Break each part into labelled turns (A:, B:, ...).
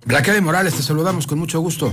A: Raquel Morales, te saludamos con mucho gusto.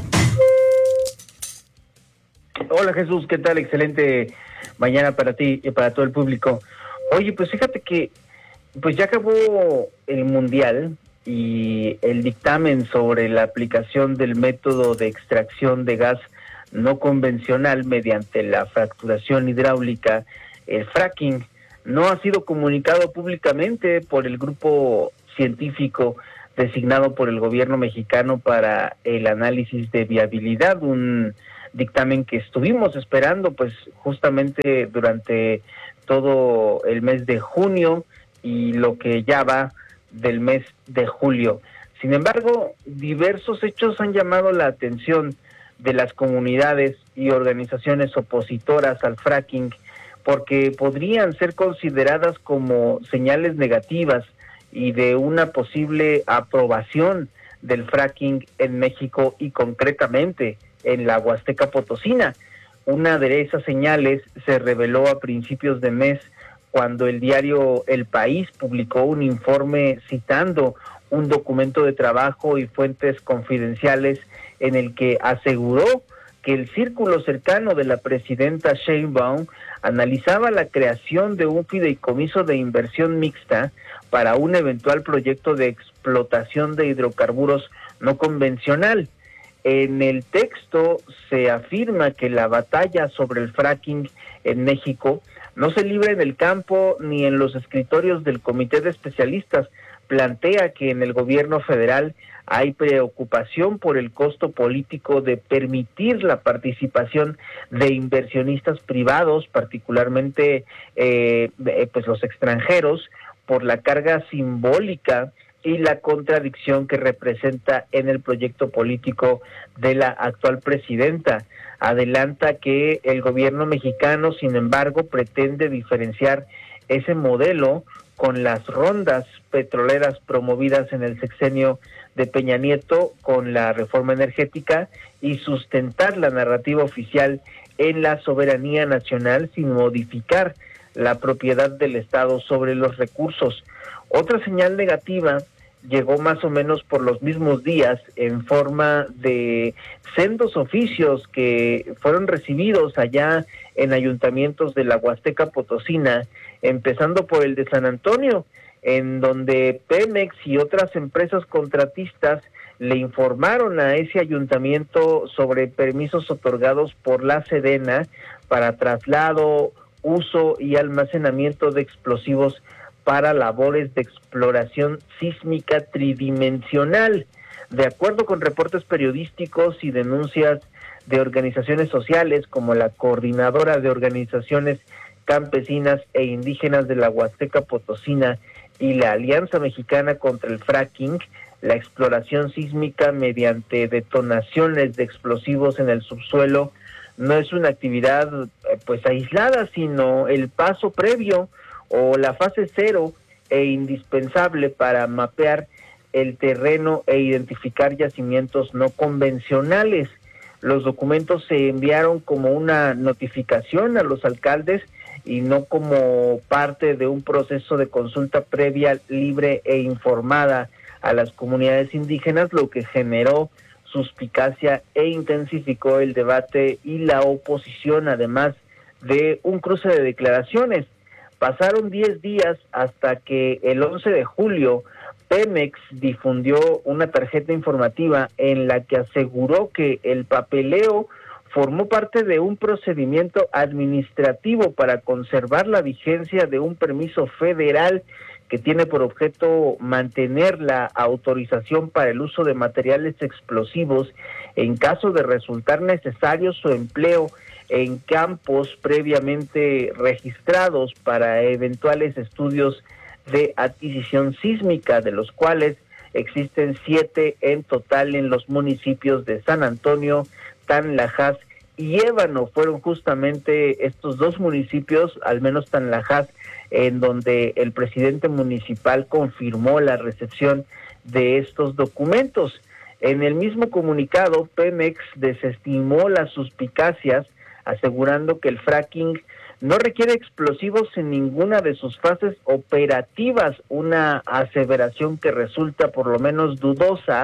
B: Hola Jesús, ¿qué tal? Excelente mañana para ti y para todo el público. Oye, pues fíjate que pues ya acabó el Mundial y el dictamen sobre la aplicación del método de extracción de gas no convencional mediante la fracturación hidráulica, el fracking, no ha sido comunicado públicamente por el grupo científico designado por el gobierno mexicano para el análisis de viabilidad, un dictamen que estuvimos esperando pues justamente durante todo el mes de junio y lo que ya va del mes de julio. Sin embargo, diversos hechos han llamado la atención de las comunidades y organizaciones opositoras al fracking porque podrían ser consideradas como señales negativas y de una posible aprobación del fracking en México y concretamente en la Huasteca Potosina. Una de esas señales se reveló a principios de mes cuando el diario El País publicó un informe citando un documento de trabajo y fuentes confidenciales en el que aseguró que el círculo cercano de la presidenta Sheinbaum analizaba la creación de un fideicomiso de inversión mixta para un eventual proyecto de explotación de hidrocarburos no convencional. En el texto se afirma que la batalla sobre el fracking en México no se libra en el campo ni en los escritorios del comité de especialistas. Plantea que en el gobierno federal hay preocupación por el costo político de permitir la participación de inversionistas privados, particularmente pues los extranjeros, por la carga simbólica y la contradicción que representa en el proyecto político de la actual presidenta. Adelanta que el gobierno mexicano, sin embargo, pretende diferenciar ese modelo con las rondas petroleras promovidas en el sexenio de Peña Nieto con la reforma energética y sustentar la narrativa oficial en la soberanía nacional sin modificar la propiedad del Estado sobre los recursos. Otra señal negativa llegó más o menos por los mismos días en forma de sendos oficios que fueron recibidos allá en ayuntamientos de la Huasteca Potosina, empezando por el de San Antonio, en donde Pemex y otras empresas contratistas le informaron a ese ayuntamiento sobre permisos otorgados por la Sedena para traslado, uso y almacenamiento de explosivos para labores de exploración sísmica tridimensional. De acuerdo con reportes periodísticos y denuncias de organizaciones sociales como la Coordinadora de Organizaciones Campesinas e Indígenas de la Huasteca Potosina y la Alianza Mexicana contra el Fracking, la exploración sísmica mediante detonaciones de explosivos en el subsuelo no es una actividad pues aislada, sino el paso previo o la fase cero e indispensable para mapear el terreno e identificar yacimientos no convencionales. Los documentos se enviaron como una notificación a los alcaldes y no como parte de un proceso de consulta previa, libre e informada a las comunidades indígenas, lo que generó suspicacia e intensificó el debate y la oposición, además de un cruce de declaraciones. Pasaron 10 días hasta que el 11 de julio Pemex difundió una tarjeta informativa en la que aseguró que el papeleo formó parte de un procedimiento administrativo para conservar la vigencia de un permiso federal que tiene por objeto mantener la autorización para el uso de materiales explosivos en caso de resultar necesario su empleo en campos previamente registrados para eventuales estudios de adquisición sísmica, de los cuales existen 7 en total en los municipios de San Antonio, Tanlajas y Ébano. Fueron justamente estos dos municipios, al menos Tanlajas, en donde el presidente municipal confirmó la recepción de estos documentos. En el mismo comunicado, Pemex desestimó las suspicacias, asegurando que el fracking no requiere explosivos en ninguna de sus fases operativas, una aseveración que resulta por lo menos dudosa,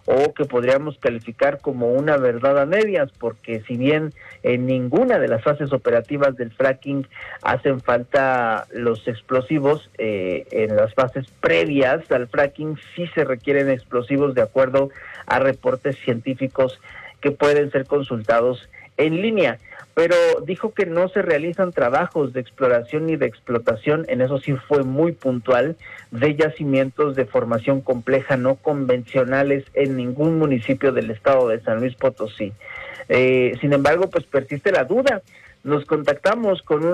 B: o que podríamos calificar como una verdad a medias, porque si bien en ninguna de las fases operativas del fracking hacen falta los explosivos, en las fases previas al fracking sí se requieren explosivos de acuerdo a reportes científicos que pueden ser consultados en línea. Pero dijo que no se realizan trabajos de exploración ni de explotación, en eso sí fue muy puntual, de yacimientos de formación compleja no convencionales en ningún municipio del estado de San Luis Potosí. Sin embargo, pues persiste la duda. Nos contactamos con